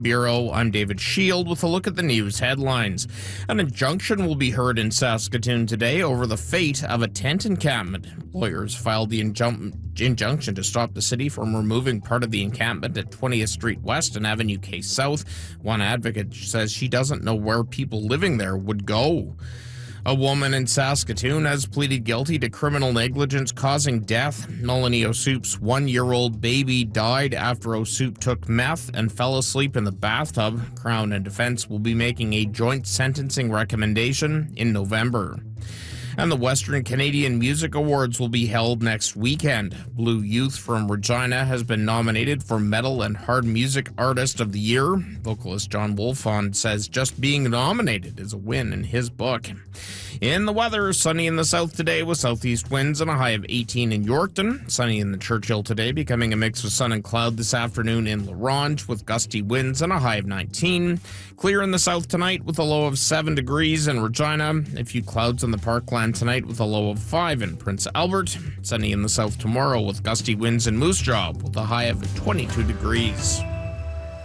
Bureau, I'm David Shield with a look at the news headlines. An injunction will be heard in Saskatoon today over the fate of a tent encampment. Lawyers filed the injunction to stop the city from removing part of the encampment at 20th Street West and Avenue K South. One advocate says she doesn't know where people living there would go. A woman in Saskatoon has pleaded guilty to criminal negligence causing death. Melanie O'Soup's 1-year-old baby died after O'Soup took meth and fell asleep in the bathtub. Crown and Defense will be making a joint sentencing recommendation in November. And the Western Canadian Music Awards will be held next weekend. Blue Youth from Regina has been nominated for Metal and Hard Music Artist of the Year. Vocalist John Wolfond says just being nominated is a win in his book. In the weather, sunny in the south today with southeast winds and a high of 18 in Yorkton. Sunny in the Churchill today, becoming a mix of sun and cloud this afternoon in La Ronge with gusty winds and a high of 19. Clear in the south tonight with a low of 7 degrees in Regina. A few clouds in the parkland tonight with a low of 5 in Prince Albert. Sunny in the south tomorrow with gusty winds in Moose Jaw with a high of 22 degrees.